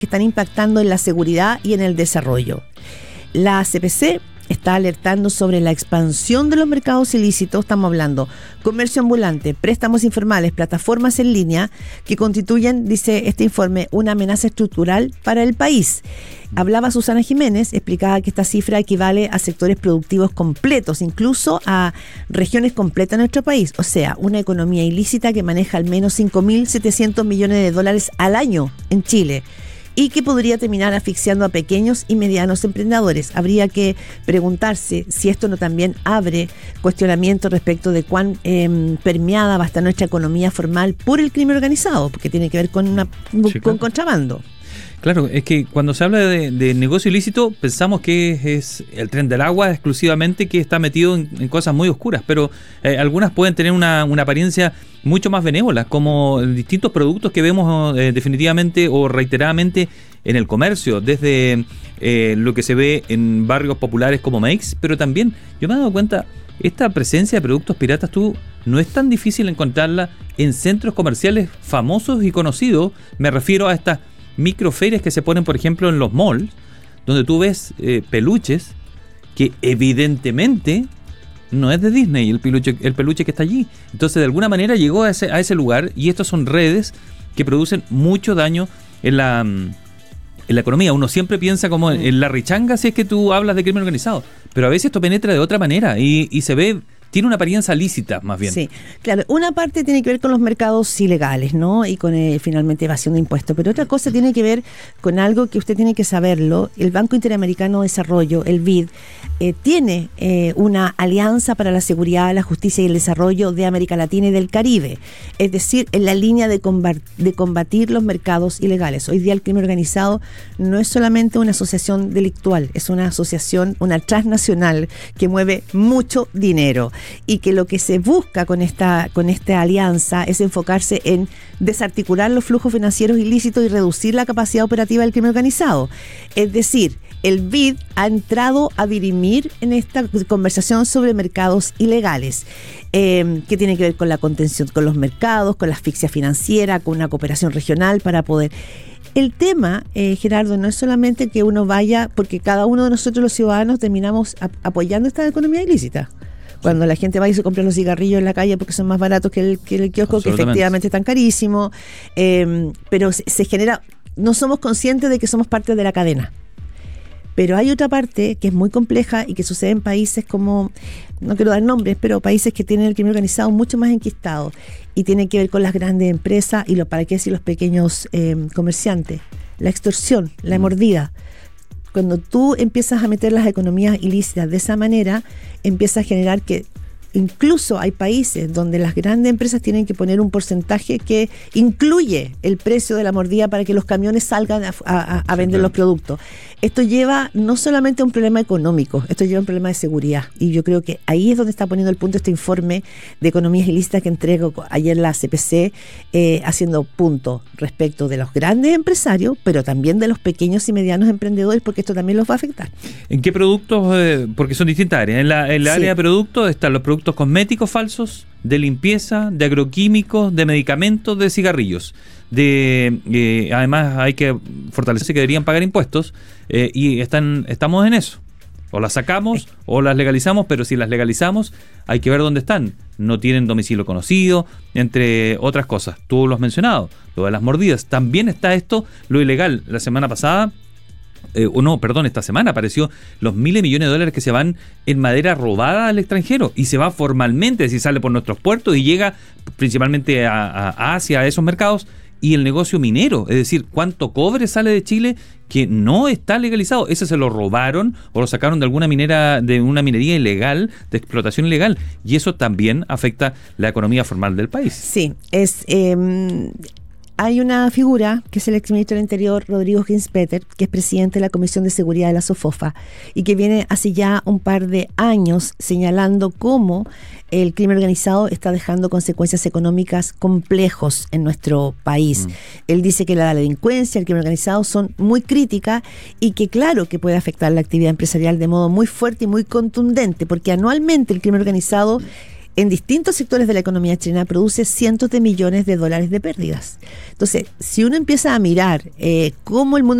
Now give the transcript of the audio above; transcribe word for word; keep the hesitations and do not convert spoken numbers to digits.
que están impactando en la seguridad y en el desarrollo. La C P C está alertando sobre la expansión de los mercados ilícitos. Estamos hablando comercio ambulante, préstamos informales, plataformas en línea, que constituyen, dice este informe, una amenaza estructural para el país. Hablaba Susana Jiménez, explicaba que esta cifra equivale a sectores productivos completos, incluso a regiones completas de nuestro país. O sea, una economía ilícita que maneja al menos cinco mil setecientos millones de dólares al año en Chile, y que podría terminar asfixiando a pequeños y medianos emprendedores. Habría que preguntarse si esto no también abre cuestionamientos respecto de cuán eh, permeada va a estar nuestra economía formal por el crimen organizado, porque tiene que ver con, una, sí, con contrabando. Claro, es que cuando se habla de, de negocio ilícito pensamos que es, es el tren del agua exclusivamente, que está metido en, en cosas muy oscuras, pero eh, algunas pueden tener una, una apariencia mucho más benévola, como distintos productos que vemos eh, definitivamente o reiteradamente en el comercio, desde eh, lo que se ve en barrios populares como Meix, pero también yo me he dado cuenta, esta presencia de productos piratas tú no es tan difícil encontrarla en centros comerciales famosos y conocidos. Me refiero a estas microferias que se ponen, por ejemplo, en los malls, donde tú ves eh, peluches que evidentemente no es de Disney el peluche, el peluche que está allí. Entonces, de alguna manera llegó a ese, a ese lugar, y estas son redes que producen mucho daño en la, en la economía. Uno siempre piensa como en la richanga si es que tú hablas de crimen organizado, pero a veces esto penetra de otra manera y, y se ve... Tiene una apariencia lícita, más bien. Sí, claro. Una parte tiene que ver con los mercados ilegales, ¿no? Y con eh, finalmente evasión de impuestos. Pero otra cosa tiene que ver con algo que usted tiene que saberlo. El Banco Interamericano de Desarrollo, el B I D, eh, tiene eh, una alianza para la seguridad, la justicia y el desarrollo de América Latina y del Caribe. Es decir, en la línea de, combat- de combatir los mercados ilegales. Hoy día el crimen organizado no es solamente una asociación delictual, es una asociación, una transnacional que mueve mucho dinero. Y que lo que se busca con esta, con esta alianza es enfocarse en desarticular los flujos financieros ilícitos y reducir la capacidad operativa del crimen organizado. Es decir, el B I D ha entrado a dirimir en esta conversación sobre mercados ilegales, eh, que tiene que ver con la contención con los mercados, con la asfixia financiera, con una cooperación regional para poder... El tema, eh, Gerardo, no es solamente que uno vaya, porque cada uno de nosotros los ciudadanos terminamos ap- apoyando esta economía ilícita. Cuando la gente va y se compra los cigarrillos en la calle porque son más baratos que el, que el kiosco, que efectivamente están carísimos, eh, pero se, se genera, no somos conscientes de que somos parte de la cadena. Pero hay otra parte que es muy compleja y que sucede en países como, no quiero dar nombres, pero países que tienen el crimen organizado mucho más enquistado, y tiene que ver con las grandes empresas y los, para qué decir, los pequeños eh, comerciantes, la extorsión, la mordida. Cuando tú empiezas a meter las economías ilícitas de esa manera, empieza a generar que incluso hay países donde las grandes empresas tienen que poner un porcentaje que incluye el precio de la mordida para que los camiones salgan a, a, a vender sí, claro. los productos. Esto lleva no solamente a un problema económico, esto lleva a un problema de seguridad. Y yo creo que ahí es donde está poniendo el punto este informe de economías ilícitas que entregó ayer la C P C, eh, haciendo punto respecto de los grandes empresarios, pero también de los pequeños y medianos emprendedores, porque esto también los va a afectar. ¿En qué productos? Eh, porque son distintas áreas. En la, en la sí. área de productos están los productos cosméticos falsos, de limpieza, de agroquímicos, de medicamentos, de cigarrillos. De eh, además hay que fortalecerse que deberían pagar impuestos, eh, y están estamos en eso. O las sacamos o las legalizamos, pero si las legalizamos hay que ver dónde están. No tienen domicilio conocido, entre otras cosas. Tú lo has mencionado, lo de las mordidas. También está esto, lo ilegal. La semana pasada Eh, o no, perdón, esta semana apareció los miles de millones de dólares que se van en madera robada al extranjero y se va formalmente, es decir, sale por nuestros puertos y llega principalmente a, a Asia, a esos mercados, y el negocio minero, es decir, cuánto cobre sale de Chile que no está legalizado, ese se lo robaron o lo sacaron de alguna minera, de una minería ilegal, de explotación ilegal, y eso también afecta la economía formal del país. Sí, es... Eh... Hay una figura que es el exministro del Interior, Rodrigo Ginspeter, que es presidente de la Comisión de Seguridad de la SOFOFA y que viene hace ya un par de años señalando cómo el crimen organizado está dejando consecuencias económicas complejos en nuestro país. Mm. Él dice que la delincuencia, el crimen organizado son muy críticas y que claro que puede afectar la actividad empresarial de modo muy fuerte y muy contundente, porque anualmente el crimen organizado en distintos sectores de la economía chilena produce cientos de millones de dólares de pérdidas. Entonces, si uno empieza a mirar eh, cómo el mundo